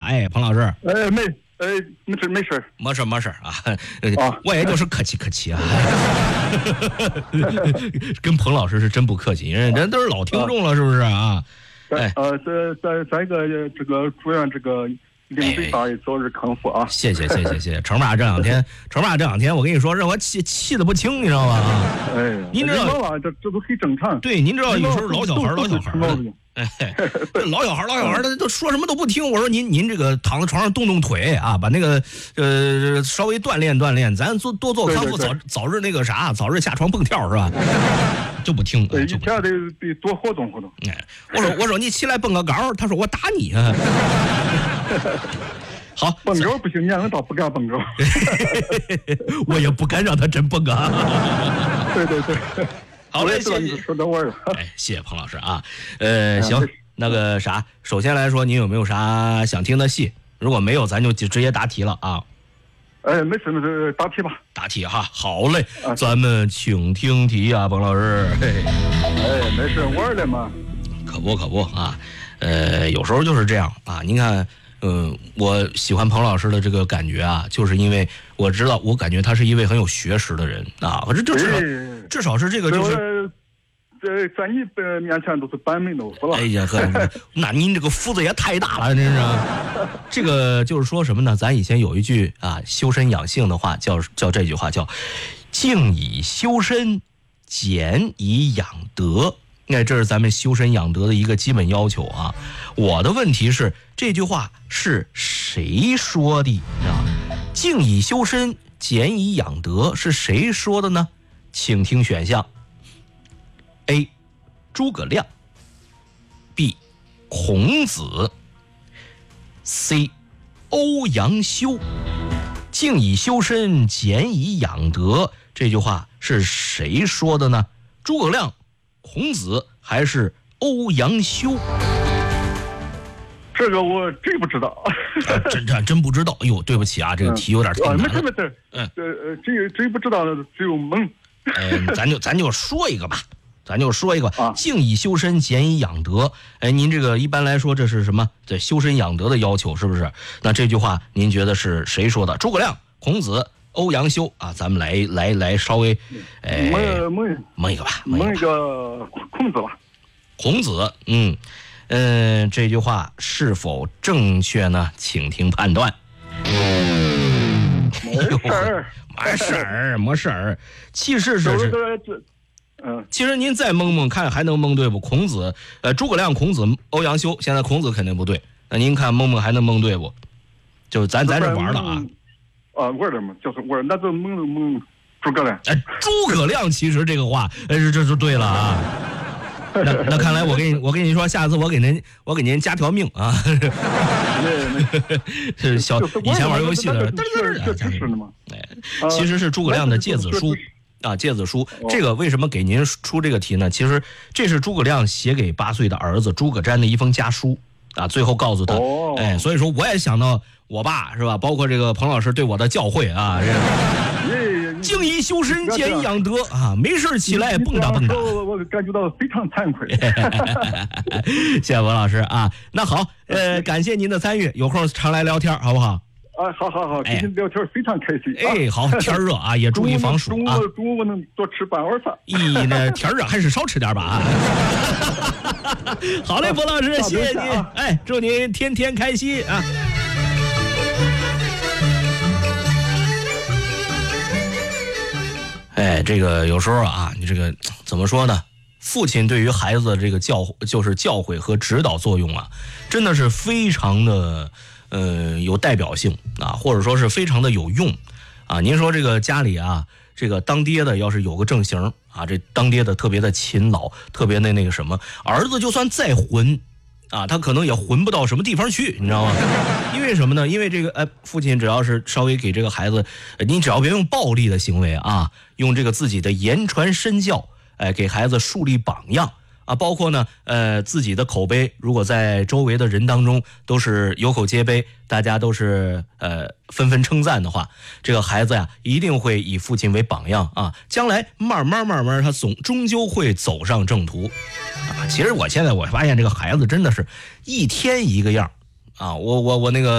哎，彭老师。 没事啊，我也就是客气啊。跟彭老师是真不客气，人都是老听众了，是不是啊？ 哎，再一个这个祝愿这个林北大爷早日康复啊！ 谢谢。程爸这两天我跟你说，让我气得不轻，你知道吗？ 哎， 您知道啊，这都很正常。 对，您知道有时候老小孩老小孩他都说什么都不听。我说您这个躺在床上动动腿啊，把那个稍微锻炼锻炼，咱多做康复，早日那个啥，早日下床蹦跳是吧？就不听。 对，一天得多活动活动。 哎，我说你起来蹦个高，他说我打你啊。好， 蹦高不行，俺倒不敢蹦高。 我也不敢让他真蹦啊。 对。 好嘞，谢谢。 说到位了。 哎，谢谢彭老师啊。行，那个啥，首先来说，您有没有啥想听的戏？如果没有，咱就直接答题了啊。 哎，没事，答题吧。 答题哈，好嘞，咱们请听题啊，彭老师。 哎，没事，玩的嘛。 可不啊。有时候就是这样啊。您看，我喜欢彭老师的这个感觉啊，就是因为我感觉他是一位很有学识的人啊。至少是这个就是。 在你面前都是板门楼，是吧？ 哎呀呵，那您这个福子也太大了，真是。这个就是说什么呢？咱以前有一句啊，修身养性的话，叫这句话叫“静以修身，俭以养德”。那这是咱们修身养德的一个基本要求啊。我的问题是，这句话是谁说的啊？静以修身，俭以养德是谁说的呢？请听选项。A. 诸葛亮 B. 孔子 C. 欧阳修。静以修身，俭以养德，这句话是谁说的呢？诸葛亮、孔子还是欧阳修？ 这个我真不知道。 真不知道。哎呦，对不起啊，这个题有点太难了。 没事。真不知道，只有蒙。 咱就说一个吧。静以修身，俭以养德。哎，您这个一般来说这是什么？对，修身养德的要求是不是？那这句话您觉得是谁说的？诸葛亮、孔子、欧阳修啊？咱们来稍微，蒙一个吧， 蒙一个孔子吧。 孔子，这句话是否正确呢？请听判断。没事儿，其实是。其实您再蒙看还能蒙对不？孔子，诸葛亮、孔子、欧阳修，现在孔子肯定不对。那您看蒙还能蒙对不？就咱这玩了啊。 玩的嘛，就是玩，那就蒙诸葛亮。 诸葛亮其实这个话，这就对了啊。那看来我跟你说，下次我给您加条命啊。是以前玩游戏的，其实是诸葛亮的诫子书。诫子书，这个为什么给您出这个题呢？其实这是诸葛亮写给8岁的儿子诸葛瞻的一封家书啊，最后告诉他，所以说我也想到我爸是吧？包括这个彭老师对我的教诲啊，静以修身，俭以养德啊，没事起来蹦跶。 我感觉到非常惭愧。 谢谢彭老师啊，那好，感谢您的参与，有空常来聊天好不好？ 好，跟您聊天非常开心。 好，天热啊，也注意防暑啊。 中午我能多吃半碗饭。 那天热还是少吃点吧啊。好嘞，彭老师，谢谢您。祝您天天开心啊。这个有时候啊，你这个怎么说呢？父亲对于孩子的这个教诲和指导作用啊，真的是非常的。有代表性啊，或者说是非常的有用啊。您说这个家里啊，这个当爹的要是有个正形啊，这当爹的特别的勤劳，特别的那个什么，儿子就算再混啊，他可能也混不到什么地方去，你知道吗？因为什么呢？因为这个父亲只要是稍微给这个孩子，你只要别用暴力的行为啊，用这个自己的言传身教，给孩子树立榜样。包括呢，自己的口碑，如果在周围的人当中都是有口皆碑，大家都是纷纷称赞的话，这个孩子呀，一定会以父亲为榜样啊，将来慢慢他终究会走上正途啊。其实我现在发现这个孩子真的是一天一个样啊，我那个。